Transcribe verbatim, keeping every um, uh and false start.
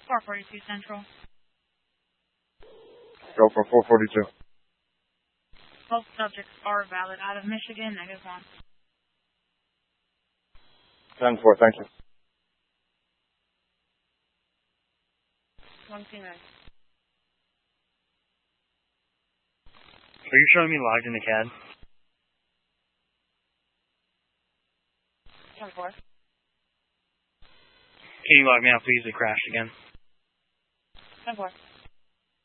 four forty-two Central. Go for four forty-two. Both subjects are valid out of Michigan, negative one. ten four, thank you. one two nine. Are you showing me logged in the C A D? ten four. Can you log me out, please? It crashed again. ten four.